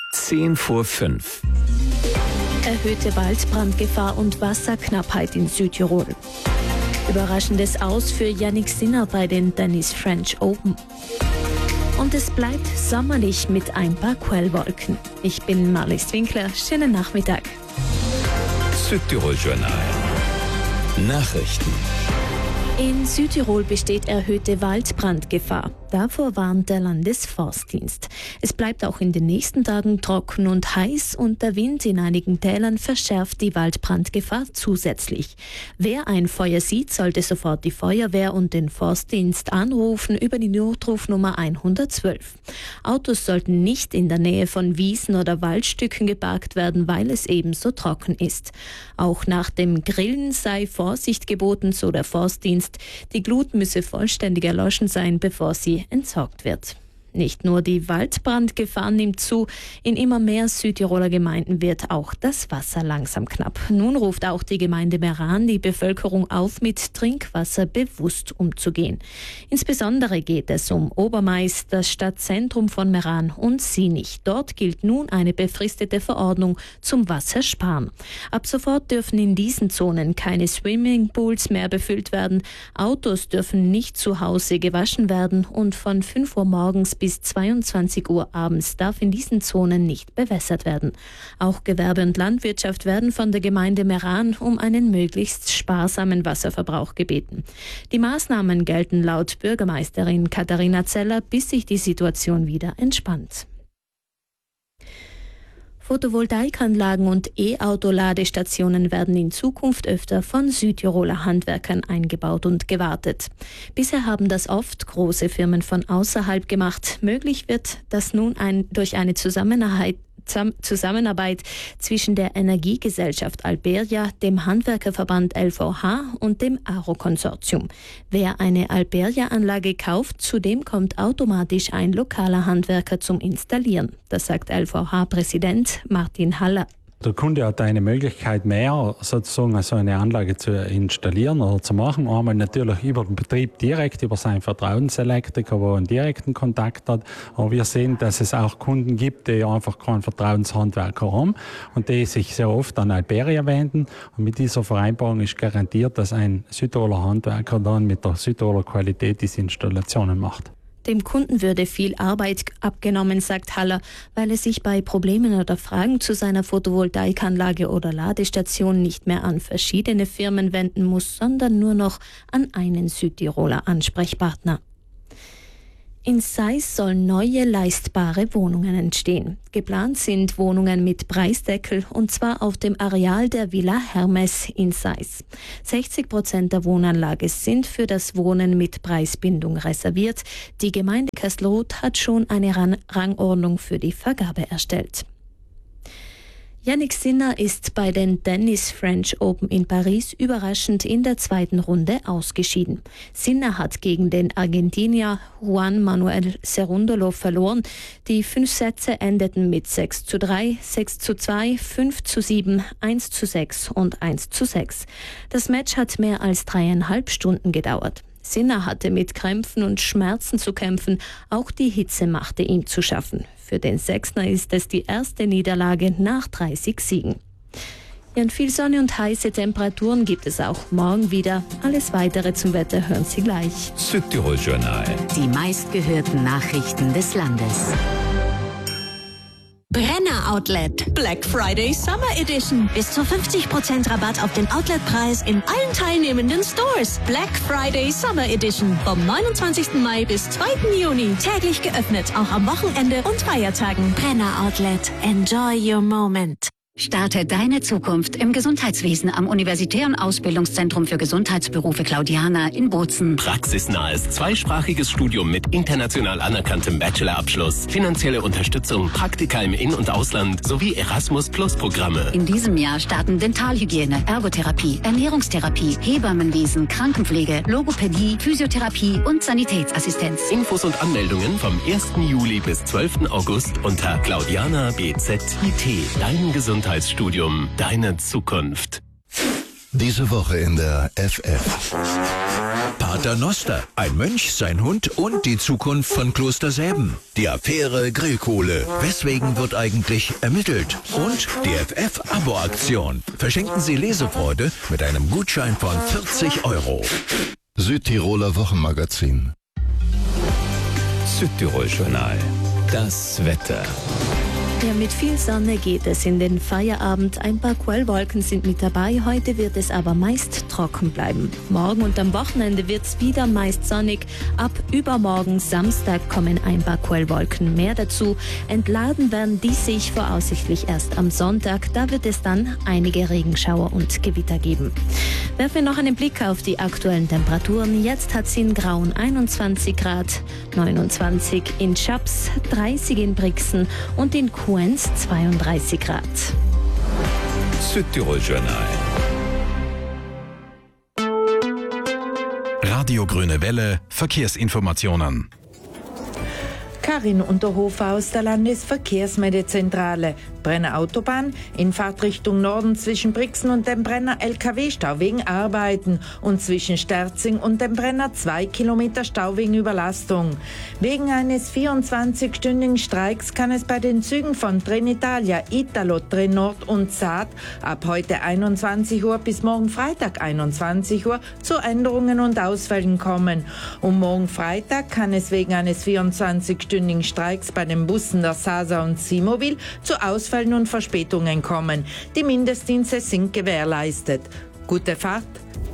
5:10. Erhöhte Waldbrandgefahr und Wasserknappheit in Südtirol. Überraschendes Aus für Jannik Sinner bei den Dennis French Open. Und es bleibt sommerlich mit ein paar Quellwolken. Ich bin Marlies Winkler. Schönen Nachmittag. Südtirol Journal. Nachrichten. In Südtirol besteht erhöhte Waldbrandgefahr. Davor warnt der Landesforstdienst. Es bleibt auch in den nächsten Tagen trocken und heiß und der Wind in einigen Tälern verschärft die Waldbrandgefahr zusätzlich. Wer ein Feuer sieht, sollte sofort die Feuerwehr und den Forstdienst anrufen über die Notrufnummer 112. Autos sollten nicht in der Nähe von Wiesen oder Waldstücken geparkt werden, weil es eben so trocken ist. Auch nach dem Grillen sei Vorsicht geboten, so der Forstdienst. Die Glut müsse vollständig erloschen sein, bevor sie entsorgt wird. Nicht nur die Waldbrandgefahr nimmt zu, in immer mehr Südtiroler Gemeinden wird auch das Wasser langsam knapp. Nun ruft auch die Gemeinde Meran die Bevölkerung auf, mit Trinkwasser bewusst umzugehen. Insbesondere geht es um Obermais, das Stadtzentrum von Meran und Sinich. Dort gilt nun eine befristete Verordnung zum Wassersparen. Ab sofort dürfen in diesen Zonen keine Swimmingpools mehr befüllt werden, Autos dürfen nicht zu Hause gewaschen werden und von 5 Uhr morgens bis 22 Uhr abends darf in diesen Zonen nicht bewässert werden. Auch Gewerbe und Landwirtschaft werden von der Gemeinde Meran um einen möglichst sparsamen Wasserverbrauch gebeten. Die Maßnahmen gelten laut Bürgermeisterin Katharina Zeller, bis sich die Situation wieder entspannt. Photovoltaikanlagen und E-Auto-Ladestationen werden in Zukunft öfter von Südtiroler Handwerkern eingebaut und gewartet. Bisher haben das oft große Firmen von außerhalb gemacht. Möglich wird das nun durch eine Zusammenarbeit zwischen der Energiegesellschaft Alberia, dem Handwerkerverband LVH und dem Aro-Konsortium. Wer eine Alberia-Anlage kauft, zudem kommt automatisch ein lokaler Handwerker zum Installieren. Das sagt LVH-Präsident Martin Haller. Der Kunde hat eine Möglichkeit mehr, sozusagen so eine Anlage zu installieren oder zu machen. Einmal natürlich über den Betrieb direkt, über seinen Vertrauenselektriker, wo er einen direkten Kontakt hat. Aber wir sehen, dass es auch Kunden gibt, die einfach keinen Vertrauenshandwerker haben und die sich sehr oft an Alberia wenden. Und mit dieser Vereinbarung ist garantiert, dass ein Südtiroler Handwerker dann mit der Südtiroler Qualität diese Installationen macht. Dem Kunden würde viel Arbeit abgenommen, sagt Haller, weil er sich bei Problemen oder Fragen zu seiner Photovoltaikanlage oder Ladestation nicht mehr an verschiedene Firmen wenden muss, sondern nur noch an einen Südtiroler Ansprechpartner. In Seis sollen neue leistbare Wohnungen entstehen. Geplant sind Wohnungen mit Preisdeckel und zwar auf dem Areal der Villa Hermes in Seis. 60% der Wohnanlage sind für das Wohnen mit Preisbindung reserviert. Die Gemeinde Kastelruth hat schon eine Rangordnung für die Vergabe erstellt. Jannik Sinner ist bei den Dennis French Open in Paris überraschend in der zweiten Runde ausgeschieden. Sinner hat gegen den Argentinier Juan Manuel Cerúndolo verloren. Die 5 Sätze endeten mit 6:3, 6:2, 5:7, 1:6 und 1:6. Das Match hat mehr als 3,5 Stunden gedauert. Sinner hatte mit Krämpfen und Schmerzen zu kämpfen, auch die Hitze machte ihm zu schaffen. Für den Sechsner ist es die erste Niederlage nach 30 Siegen. Ja, und viel Sonne und heiße Temperaturen gibt es auch morgen wieder. Alles Weitere zum Wetter hören Sie gleich. Südtirol Journal. Die meistgehörten Nachrichten des Landes. Brenner Outlet. Black Friday Summer Edition. Bis zu 50% Rabatt auf den Outletpreis in allen teilnehmenden Stores. Black Friday Summer Edition. Vom 29. Mai bis 2. Juni. Täglich geöffnet, auch am Wochenende und Feiertagen. Brenner Outlet. Enjoy your moment. Starte deine Zukunft im Gesundheitswesen am Universitären Ausbildungszentrum für Gesundheitsberufe Claudiana in Bozen. Praxisnahes zweisprachiges Studium mit international anerkanntem Bachelorabschluss, finanzielle Unterstützung, Praktika im In- und Ausland sowie Erasmus-Plus-Programme. In diesem Jahr starten Dentalhygiene, Ergotherapie, Ernährungstherapie, Hebammenwesen, Krankenpflege, Logopädie, Physiotherapie und Sanitätsassistenz. Infos und Anmeldungen vom 1. Juli bis 12. August unter Claudiana BZIT. Dein Gesundheitsstudium, deine Zukunft. Diese Woche in der FF. Pater Noster, ein Mönch, sein Hund und die Zukunft von Kloster Säben. Die Affäre Grillkohle. Weswegen wird eigentlich ermittelt? Und DFF-Abo-Aktion. Verschenken Sie Lesefreude mit einem Gutschein von 40 €. Südtiroler Wochenmagazin. Südtirol Journal. Das Wetter. Ja, mit viel Sonne geht es in den Feierabend. Ein paar Quellwolken sind mit dabei. Heute wird es aber meist trocken bleiben. Morgen und am Wochenende wird es wieder meist sonnig. Ab übermorgen Samstag kommen ein paar Quellwolken mehr dazu. Entladen werden die sich voraussichtlich erst am Sonntag. Da wird es dann einige Regenschauer und Gewitter geben. Werfen wir noch einen Blick auf die aktuellen Temperaturen. Jetzt hat es in Graun 21 Grad, 29 in Schaps, 30 in Brixen und in Kuenz 32 Grad. Südtirol Journal. Radio Grüne Welle, Verkehrsinformationen. Karin Unterhofer aus der Landesverkehrsmeldezentrale. Brenner Autobahn in Fahrtrichtung Norden zwischen Brixen und dem Brenner LKW-Stau wegen Arbeiten und zwischen Sterzing und dem Brenner 2 Kilometer Stau wegen Überlastung. Wegen eines 24-stündigen Streiks kann es bei den Zügen von Trenitalia, Italo, Trenord und Saat ab heute 21 Uhr bis morgen Freitag 21 Uhr zu Änderungen und Ausfällen kommen. Um morgen Freitag kann es wegen eines 24-stündigen Streiks bei den Bussen der Sasa und Simobil zu Ausfällen und Verspätungen kommen. Die Mindestdienste sind gewährleistet. Gute Fahrt,